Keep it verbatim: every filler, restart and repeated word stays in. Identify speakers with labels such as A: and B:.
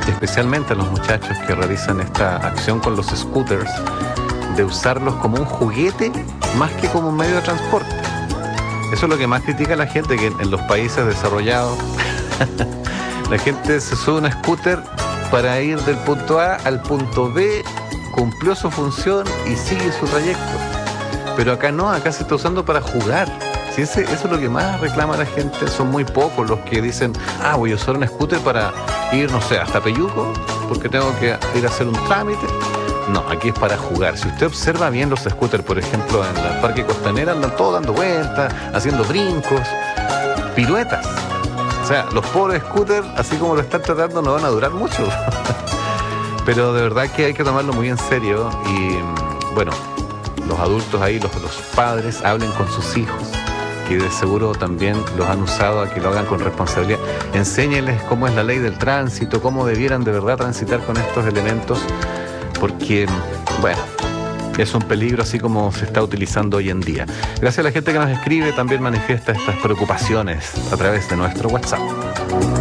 A: especialmente a los muchachos que realizan esta acción con los scooters, de usarlos como un juguete más que como un medio de transporte. Eso es lo que más critica la gente, que en los países desarrollados la gente se sube a un scooter para ir del punto A al punto B, cumplió su función y sigue su trayecto. Pero acá no, acá se está usando para jugar. Sí, ese, eso es lo que más reclama la gente. Son muy pocos los que dicen, ah, voy a usar un scooter para ir, no sé, hasta Peyuco, porque tengo que ir a hacer un trámite. No, aquí es para jugar. Si usted observa bien los scooters, por ejemplo, en el Parque Costanera, andan todos dando vueltas, haciendo brincos, piruetas. O sea, los pobres scooters, así como lo están tratando, no van a durar mucho. Pero de verdad que hay que tomarlo muy en serio. Y bueno, los adultos ahí, los, los padres, hablen con sus hijos, que de seguro también los han usado, a que lo hagan con responsabilidad. Enséñenles cómo es la ley del tránsito, cómo debieran de verdad transitar con estos elementos, porque, bueno, es un peligro así como se está utilizando hoy en día. Gracias a la gente que nos escribe, también manifiesta estas preocupaciones a través de nuestro WhatsApp.